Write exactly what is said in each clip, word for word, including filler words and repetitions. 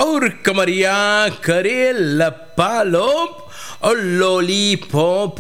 और कमरिया करे लपालोप और लॉलीपॉप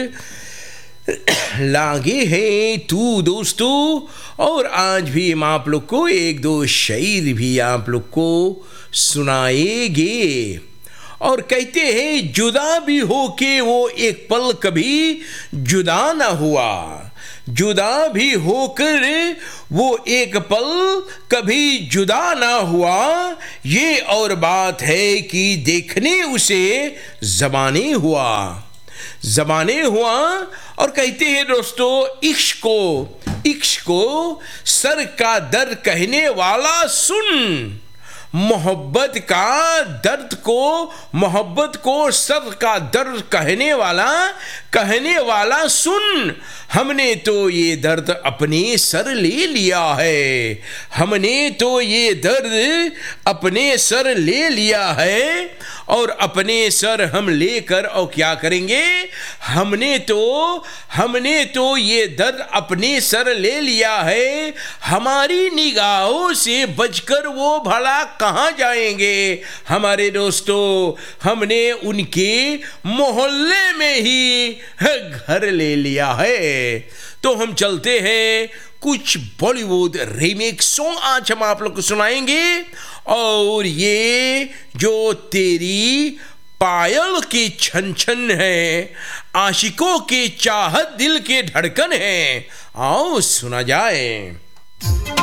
लागे हैं तू दोस्तों। और आज भी हम आप लोग को एक दो शायर भी आप लोग को सुनाएंगे। और कहते हैं जुदा भी हो के वो एक पल कभी जुदा ना हुआ, जुदा भी होकर वो एक पल कभी जुदा ना हुआ। ये और बात है कि देखने उसे ज़माने हुआ, ज़माने हुआ। और कहते हैं दोस्तों इश्क को, इश्क को सर का दर्द कहने वाला सुन, मोहब्बत का दर्द को, मोहब्बत को सर का दर्द कहने वाला, कहने वाला सुन। हमने तो ये दर्द अपने सर ले लिया है, हमने तो ये दर्द अपने सर ले लिया है। और अपने सर हम लेकर और क्या करेंगे, हमने तो हमने तो ये दर्द अपने सर ले लिया है। हमारी निगाहों से बचकर वो भला कहाँ जाएंगे हमारे दोस्तों, हमने उनके मोहल्ले में ही घर ले लिया है। तो हम चलते हैं कुछ बॉलीवुड रीमेक सॉन्ग आज हम आप लोग को सुनाएंगे। और ये जो तेरी पायल की छन छन है, आशिकों की चाहत दिल के धड़कन है, आओ सुना जाए।